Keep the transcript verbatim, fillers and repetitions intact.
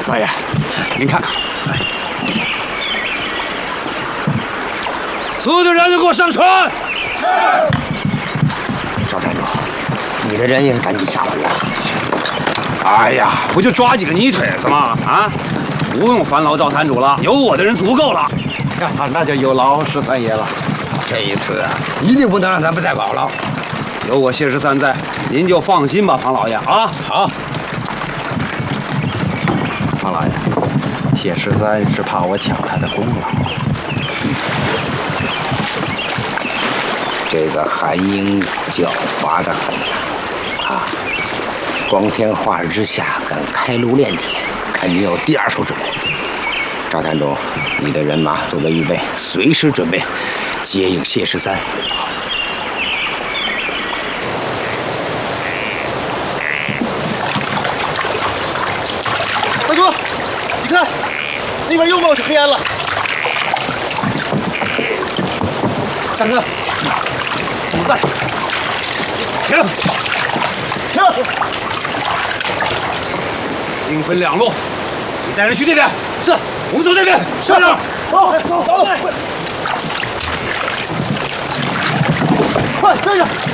老爷，您看看，所有的人都给我上船！ 赵站长，你的人也赶紧下湖啊！ 哎呀，不就抓几个泥腿子吗？啊，不用烦劳赵摊主了，有我的人足够了。 啊，那就有劳十三爷了。这一次啊，一定不能让咱们再跑了。 有我谢十三在，您就放心吧，庞老爷啊。 好，庞老爷，谢十三是怕我抢他的功劳。这个韩英狡猾得很啊！光天化日之下敢开路炼铁，肯定有第二手准备。赵探主，你的人马做了预备，随时准备接应谢十三。 大哥，你看，那边又冒出黑烟了。 大哥，怎么办？停！停！兵分两路，你带人去那边。是，我们走那边。是长。走走走！快跟上！